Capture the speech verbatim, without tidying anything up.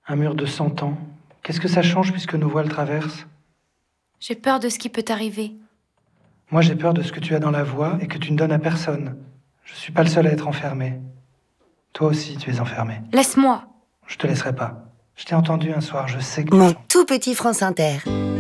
Un mur de cent ans. Qu'est-ce que ça change puisque nos voiles traversent? J'ai peur de ce qui peut t'arriver. Moi, j'ai peur de ce que tu as dans la voix et que tu ne donnes à personne. Je suis pas le seul à être enfermé. Toi aussi, tu es enfermé. Laisse-moi. Je te laisserai pas. Je t'ai entendu un soir, je sais que tu Mon chantes. tout petit France Inter.